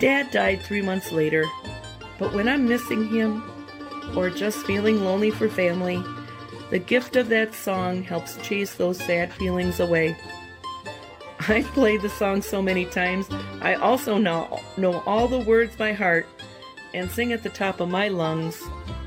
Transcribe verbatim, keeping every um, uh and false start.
Dad died three months later, but when I'm missing him or just feeling lonely for family, the gift of that song helps chase those sad feelings away. I've played the song so many times, I also know, know all the words by heart and sing at the top of my lungs